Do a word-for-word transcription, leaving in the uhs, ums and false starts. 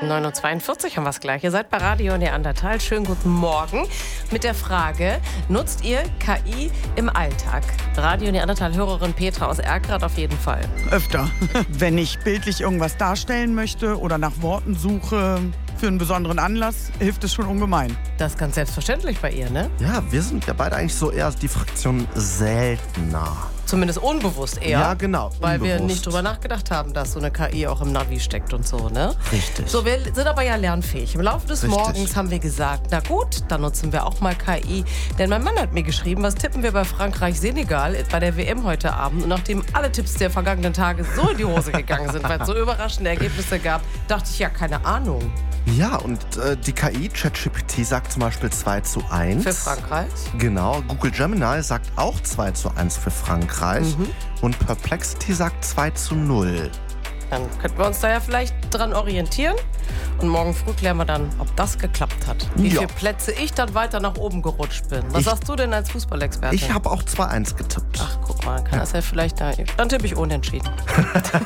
neun Uhr zweiundvierzig haben wir es gleich. Ihr seid bei Radio Neandertal. Schönen guten Morgen mit der Frage, nutzt ihr K I im Alltag? Radio Neandertal-Hörerin Petra aus Erkrath auf jeden Fall. Öfter. Wenn ich bildlich irgendwas darstellen möchte oder nach Worten suche für einen besonderen Anlass, hilft es schon ungemein. Das ist ganz selbstverständlich bei ihr, ne? Ja, wir sind ja beide eigentlich so eher die Fraktion seltener. Zumindest unbewusst eher. Ja, genau. Weil unbewusst. wir nicht drüber nachgedacht haben, dass so eine K I auch im Navi steckt und so, ne? Richtig. So, wir sind aber ja lernfähig. Im Laufe des Richtig. Morgens haben wir gesagt, na gut, dann nutzen wir auch mal K I. Denn mein Mann hat mir geschrieben, was tippen wir bei Frankreich-Senegal bei der W M heute Abend. Und nachdem alle Tipps der vergangenen Tage so in die Hose gegangen sind, weil es so überraschende Ergebnisse gab, dachte ich, ja, keine Ahnung. Ja, und äh, die K I, ChatGPT, sagt zum Beispiel zwei zu eins. Für Frankreich? Genau. Google Gemini sagt auch zwei zu eins für Frankreich. Mhm. Und Perplexity sagt zwei zu null. Dann könnten wir uns da ja vielleicht dran orientieren. Und morgen früh klären wir dann, ob das geklappt hat. Wie Ja. viele Plätze ich dann weiter nach oben gerutscht bin. Was Ich- sagst du denn als Fußballexperte? Ich habe auch zwei eins getippt. Ach, guck mal, kann das ja vielleicht da. Dann tippe ich unentschieden.